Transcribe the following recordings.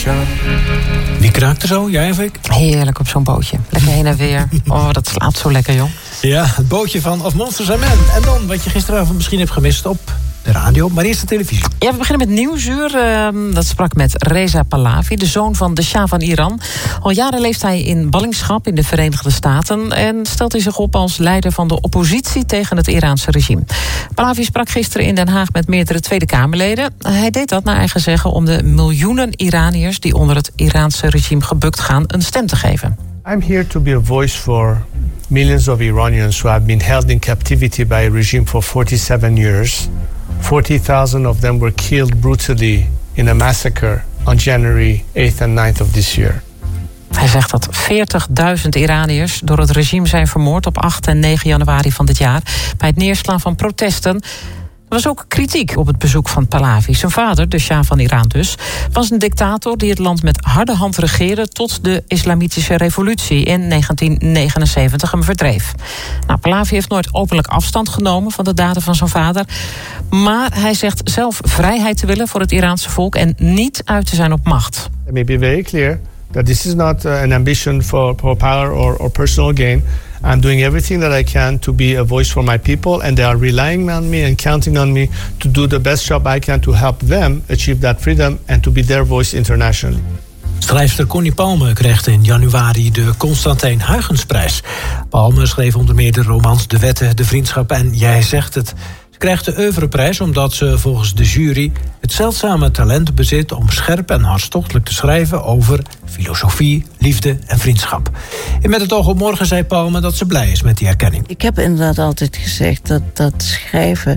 Charles. Wie kraakt er zo, jij of ik? Heerlijk op zo'n bootje. Lekker heen en weer. Oh, dat slaat zo lekker, joh. Ja, het bootje van Of Monsters and Men. En dan wat je gisteravond misschien hebt gemist op de radio, maar eerst de televisie. Ja, we beginnen met Nieuwsuur. Dat sprak met Reza Pahlavi, de zoon van de Shah van Iran. Al jaren leeft hij in ballingschap in de Verenigde Staten en stelt hij zich op als leider van de oppositie tegen het Iraanse regime. Pahlavi sprak gisteren in Den Haag met meerdere Tweede Kamerleden. Hij deed dat naar eigen zeggen om de miljoenen Iraniërs die onder het Iraanse regime gebukt gaan een stem te geven. I'm here to be a voice for millions of Iranians who have been held in captivity by a regime for 47 years. 40,000 of them were killed brutally in a massacre on January 8th and 9th of this year. Hij zegt dat 40.000 Iraniërs door het regime zijn vermoord op 8 en 9 januari van dit jaar bij het neerslaan van protesten. Er was ook kritiek op het bezoek van Pahlavi. Zijn vader, de Shah van Iran dus, was een dictator die het land met harde hand regeerde tot de islamitische revolutie in 1979 hem verdreef. Nou, Pahlavi heeft nooit openlijk afstand genomen van de daden van zijn vader, maar hij zegt zelf vrijheid te willen voor het Iraanse volk en niet uit te zijn op macht. Let me be very clear that this is not an ambition for power or personal gain. I'm doing everything that I can to be a voice for my people, and they are relying on me and counting on me to do the best job I can to help them achieve that freedom and to be their voice internationally. Schrijfster Connie Palme kreeg in januari de Constantijn Huygensprijs. Palme schreef onder meer de romans De Wetten, De Vriendschap en Jij zegt het. Ze krijgt de oeuvreprijs omdat ze volgens de jury het zeldzame talent bezit om scherp en hartstochtelijk te schrijven over filosofie, liefde en vriendschap. En met het oog op morgen zei Palme dat ze blij is met die erkenning. Ik heb inderdaad altijd gezegd dat schrijven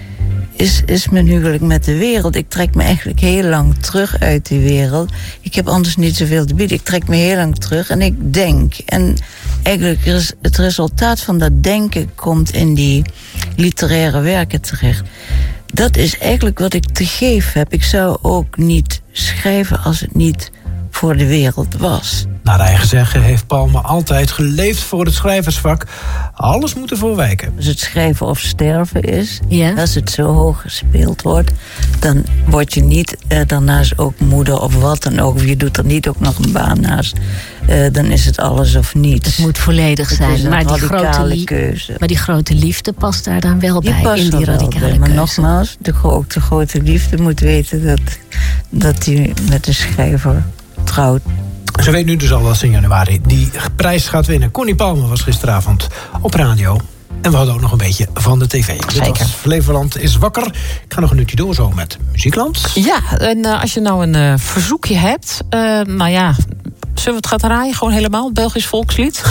is mijn huwelijk met de wereld. Ik trek me eigenlijk heel lang terug uit die wereld. Ik heb anders niet zoveel te bieden. Ik trek me heel lang terug en ik denk. En eigenlijk is het resultaat van dat denken komt in die literaire werken terecht. Dat is eigenlijk wat ik te geven heb. Ik zou ook niet schrijven als het niet voor de wereld was. Naar eigen zeggen heeft Palme altijd geleefd voor het schrijversvak. Alles moet ervoor wijken. Als het schrijven of sterven is, ja. Als het zo hoog gespeeld wordt, dan word je niet daarnaast ook moeder of wat dan ook. Of je doet er niet ook nog een baan naast. Dan is het alles of niets. Het moet volledig zijn. Het is een radicale keuze. Maar die grote liefde past daar dan wel bij, in die radicale keuze. Maar nogmaals, ook de grote liefde moet weten dat hij met de schrijver trouwt. Ze weet nu dus al dat ze in januari die prijs gaat winnen. Connie Palme was gisteravond op radio. En we hadden ook nog een beetje van de tv. Zeker. Flevoland is wakker. Ik ga nog een uurtje door zo met Muziekland. Ja, en als je nou een verzoekje hebt, nou ja, zullen we het gaan draaien? Gewoon helemaal, het Belgisch volkslied?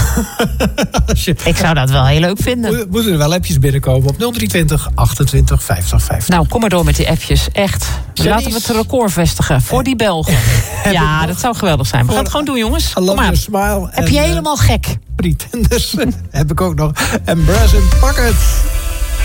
Ik zou dat wel heel leuk vinden. Moeten er wel appjes binnenkomen op 0320 28 50 50. Nou, kom maar door met die appjes, echt. Laten we het record vestigen voor die Belgen. Ja, dat zou geweldig zijn. We gaan het gewoon doen, jongens. Kom maar. Smile. Heb je helemaal gek? Pretenders heb ik ook nog. En Brazen, pak het!